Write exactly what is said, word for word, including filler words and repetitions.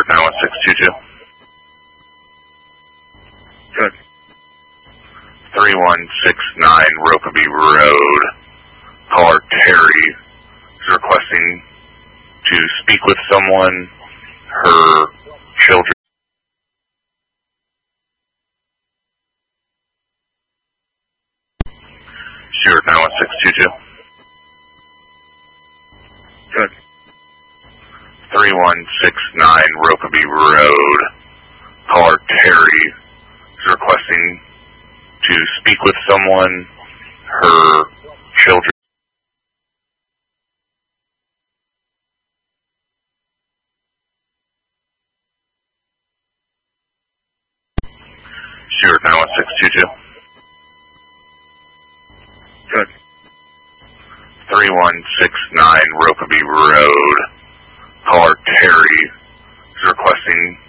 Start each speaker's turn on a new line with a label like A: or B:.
A: nine one six two two. Good. three one six nine Rokeby Road. Caller Terry is requesting to speak with someone, her children. Stuart nine one six two two. Good. three one six nine Rokeby Road. Caller Terry is requesting to speak with someone, her children. Stuart nine one six two two. Good. three one six nine Rokeby Road. Caller Terry is requesting